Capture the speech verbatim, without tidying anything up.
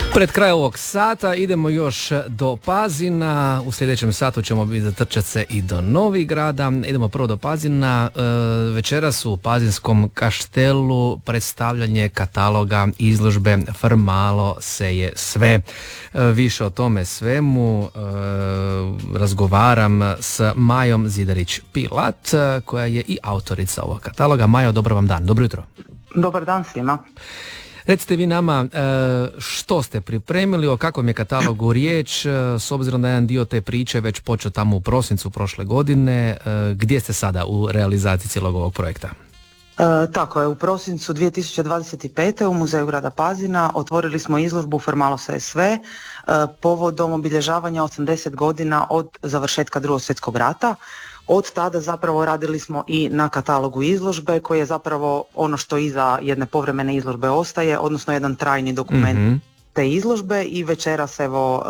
Pred kraj ovog sata idemo još do Pazina, u sljedećem satu ćemo zatrčati se i do Novigrada. Idemo prvo do Pazina, e, večeras u Pazinskom kaštelu predstavljanje kataloga izložbe Frmalo seje sve. E, više o tome svemu e, razgovaram s Majom Zidarić-Pilat, koja je i autorica ovog kataloga. Majo, dobar vam dan, dobro jutro. Dobar dan svima. Recite vi nama što ste pripremili, o kakvom je katalogu riječ, s obzirom da jedan dio te priče već počeo tamo u prosincu prošle godine, gdje ste sada u realizaciji cijelog ovog projekta? E, tako je, u prosincu dvije tisuće dvadeset pete. u Muzeju grada Pazina otvorili smo izložbu Frmalo seje sve e, povodom obilježavanja osamdeset godina od završetka Drugog svjetskog rata. Od tada zapravo radili smo i na katalogu izložbe koji je zapravo ono što iza jedne povremene izložbe ostaje, odnosno jedan trajni dokument mm-hmm. te izložbe i večeras evo